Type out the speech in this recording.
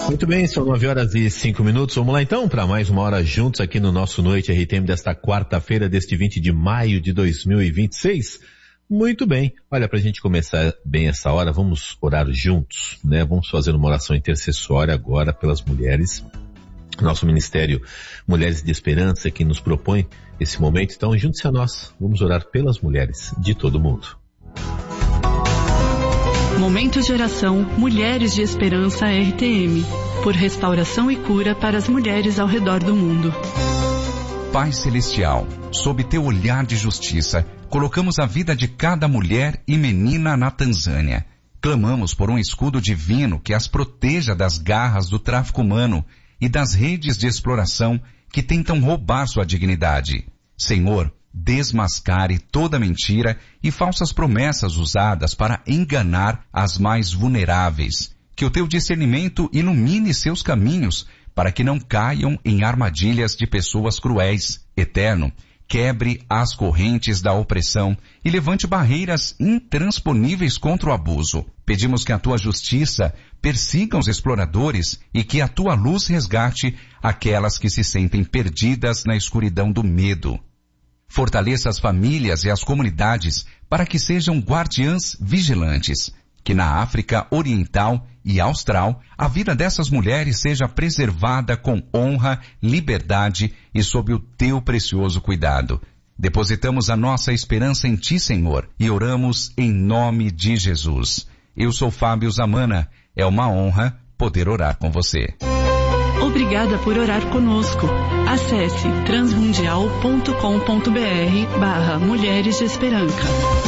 Muito bem, são 9h05. Vamos lá então para mais uma hora juntos aqui no nosso Noite RTM desta quarta-feira, deste 20 de maio de 2026. Muito bem, olha, para a gente começar bem essa hora, vamos orar juntos, né? Vamos fazer uma oração intercessória agora pelas mulheres. Nosso Ministério Mulheres de Esperança que nos propõe esse momento, então junte-se a nós, vamos orar pelas mulheres de todo mundo. Momento de oração Mulheres de Esperança RTM, por restauração e cura para as mulheres ao redor do mundo. Pai Celestial, sob teu olhar de justiça, colocamos a vida de cada mulher e menina na Tanzânia. Clamamos por um escudo divino que as proteja das garras do tráfico humano e das redes de exploração que tentam roubar sua dignidade. Senhor, desmascare toda mentira e falsas promessas usadas para enganar as mais vulneráveis. Que o teu discernimento ilumine seus caminhos para que não caiam em armadilhas de pessoas cruéis. Eterno, quebre as correntes da opressão e levante barreiras intransponíveis contra o abuso. Pedimos que a tua justiça persiga os exploradores e que a tua luz resgate aquelas que se sentem perdidas na escuridão do medo. Fortaleça as famílias e as comunidades para que sejam guardiãs vigilantes. Que na África Oriental e Austral a vida dessas mulheres seja preservada com honra, liberdade e sob o teu precioso cuidado. Depositamos a nossa esperança em ti, Senhor, e oramos em nome de Jesus. Eu sou Fábio Zamana. É uma honra poder orar com você. Obrigada por orar conosco. Acesse transmundial.com.br/Mulheres de Esperança.